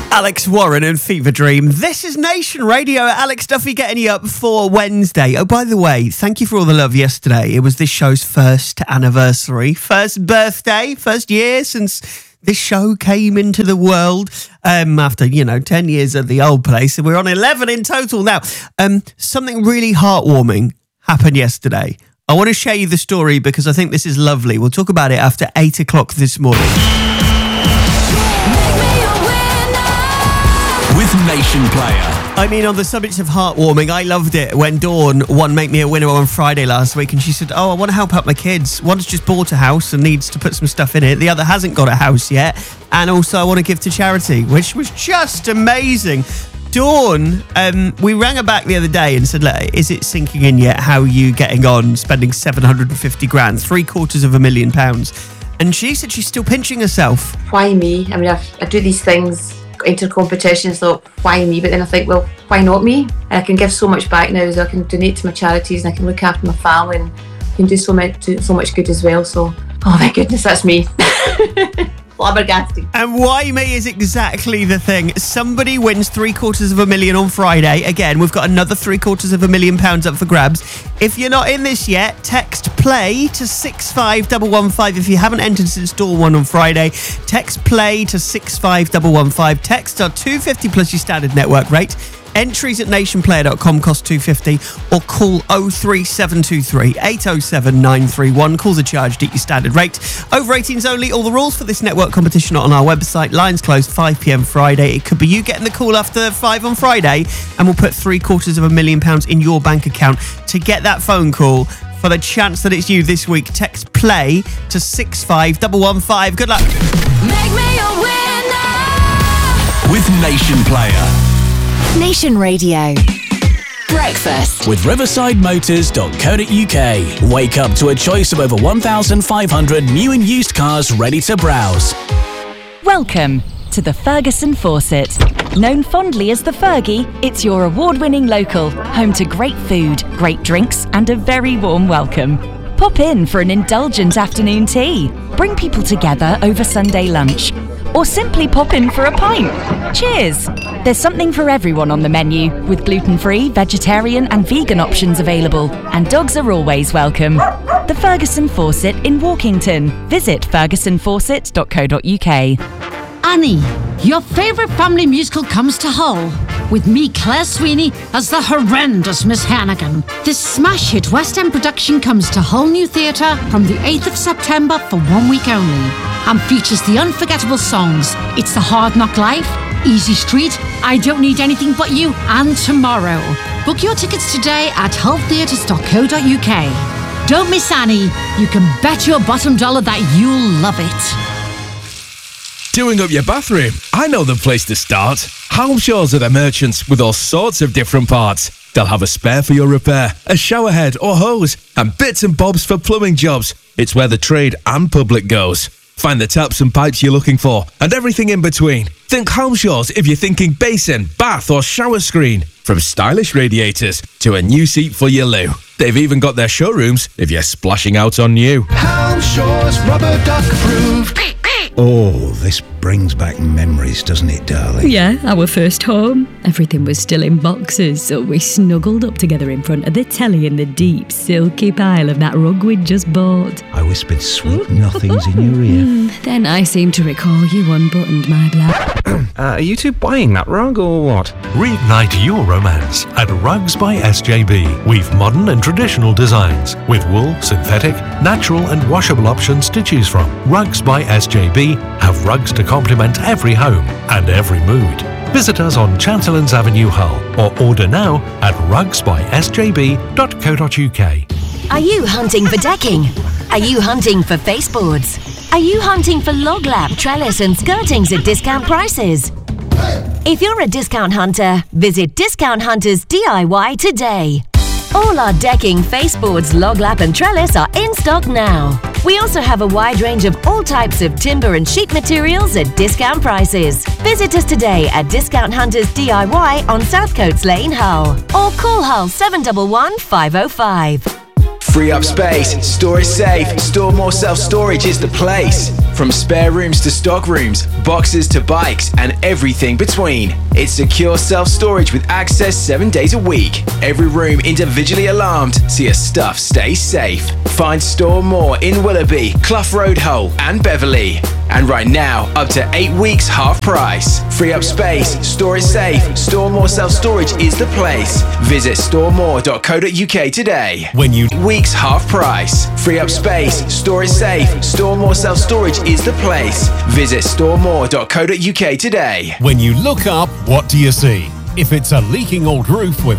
Alex Warren and Fever Dream. This is Nation Radio. Alex Duffy getting you up for Wednesday. Oh, by the way, thank you for all the love yesterday. It was this show's first anniversary, first birthday, first year since this show came into the world after, 10 years at the old place. And we're on 11 in total now. Something really heartwarming happened yesterday. I want to share you the story because I think this is lovely. We'll talk about it after 8 o'clock this morning. With Nation Player. I mean, on the subject of heartwarming, I loved it when Dawn won Make Me a Winner on Friday last week, and she said, I want to help out my kids. One's just bought a house and needs to put some stuff in it. The other hasn't got a house yet. And also I want to give to charity, which was just amazing. Dawn, we rang her back the other day and said, look, is it sinking in yet? How are you getting on spending 750 grand, £750,000? And she said she's still pinching herself. Why me? I mean, I do these things, enter competitions, so why me? But then I think, well, why not me? And I can give so much back now, so I can donate to my charities and I can look after my family and I can do so much good as well. So, oh my goodness, that's me. Flabbergasting. And why me is exactly the thing. Somebody wins £750,000 on Friday. Again, we've got another £750,000 up for grabs. If you're not in this yet, text play to 65115. If you haven't entered since Dawn 1 on Friday, text play to 65115. Texts are $2.50 plus your standard network rate. Entries at nationplayer.com cost $2.50 or call 03723 807 931. Calls are charged at your standard rate. Over 18s only. All the rules for this network competition are on our website. Lines closed 5 p.m. Friday. It could be you getting the call after 5 on Friday and we'll put £750,000 in your bank account. To get that phone call for the chance that it's you this week, text play to 65115. Good luck. Make me a winner with Nation Player. Nation Radio. Breakfast with riversidemotors.co.uk. Wake up to a choice of over 1,500 new and used cars ready to browse. Welcome to the Ferguson Fawcett. Known fondly as the Fergie, it's your award-winning local, home to great food, great drinks and a very warm welcome. Pop in for an indulgent afternoon tea. Bring people together over Sunday lunch. Or simply pop in for a pint. Cheers! There's something for everyone on the menu, with gluten-free, vegetarian and vegan options available. And dogs are always welcome. The Ferguson Fawcett in Walkington. Visit fergusonfawcett.co.uk. Annie, your favourite family musical comes to Hull, with me, Claire Sweeney, as the horrendous Miss Hannigan. This smash hit West End production comes to Hull New Theatre from the 8th of September for 1 week only, and features the unforgettable songs It's the Hard Knock Life, Easy Street, I Don't Need Anything But You, and Tomorrow. Book your tickets today at hulltheatres.co.uk. Don't miss Annie. You can bet your bottom dollar that you'll love it. Doing up your bathroom? I know the place to start. Halmshaws are the merchants with all sorts of different parts. They'll have a spare for your repair, a shower head or hose, and bits and bobs for plumbing jobs. It's where the trade and public goes. Find the taps and pipes you're looking for, and everything in between. Think Halmshaws if you're thinking basin, bath or shower screen. From stylish radiators to a new seat for your loo. They've even got their showrooms if you're splashing out on new. Halmshaws Rubber Duck approved. Oh, this brings back memories, doesn't it, darling? Yeah, our first home. Everything was still in boxes, so we snuggled up together in front of the telly in the deep, silky pile of that rug we'd just bought. I whispered sweet nothings in your ear. Then I seem to recall you unbuttoned my black. Are you two buying that rug or what? Reignite your romance at Rugs by SJB. We've modern and traditional designs with wool, synthetic, natural and washable options to choose from. Rugs by SJB have rugs to complement every home and every mood. Visit us on Chancellors Avenue, Hull, or order now at rugsbysjb.co.uk. Are you hunting for decking? Are you hunting for baseboards? Are you hunting for log lap, trellis and skirtings at discount prices? If you're a discount hunter, visit Discount Hunters DIY today. All our decking, faceboards, log lap and trellis are in stock now. We also have a wide range of all types of timber and sheet materials at discount prices. Visit us today at Discount Hunters DIY on South Coates Lane, Hull, or call Hull 711 505. Free up space, store it safe, store more self-storage is the place. From spare rooms to stock rooms, boxes to bikes, and everything between. It's secure self-storage with access 7 days a week. Every room individually alarmed, so your stuff stays safe. Find Store More in Willoughby, Clough Road, Hull, and Beverley. And right now, up to 8 weeks half price. Free up space, store it safe, Store More self-storage is the place. Visit storemore.co.uk today. When you weeks half price. Free up space, store it safe, Store More self-storage is the place. Visit storemore.co.uk today. When you look up, what do you see? If it's a leaking old roof with